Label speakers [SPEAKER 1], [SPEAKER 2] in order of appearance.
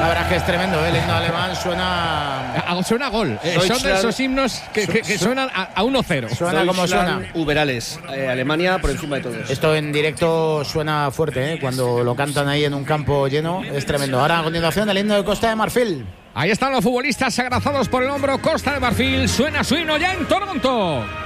[SPEAKER 1] La verdad es que es tremendo, el himno alemán
[SPEAKER 2] Suena a gol. Son de esos himnos que suenan a 1-0.
[SPEAKER 1] Suena como suena.
[SPEAKER 3] Uberales, Alemania por encima de todos.
[SPEAKER 1] Esto en directo suena fuerte, cuando lo cantan ahí en un campo lleno, es tremendo. Ahora a continuación el himno de Costa de Marfil.
[SPEAKER 2] Ahí están los futbolistas abrazados por el hombro. Costa de Marfil, suena su himno ya en Toronto.